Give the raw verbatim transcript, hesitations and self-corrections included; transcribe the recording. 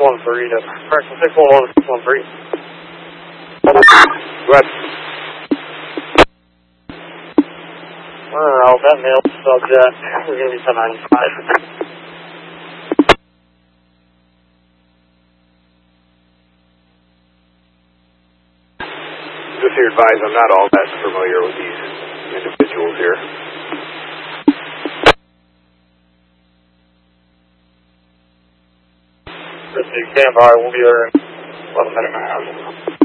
one three to correction six one one six one three. Go ahead. Well, that male subject, we're going to be ten ninety-five. Just to advise, I'm not all that familiar with these individuals here. Christy, stand by. We'll be there in about a minute and a half.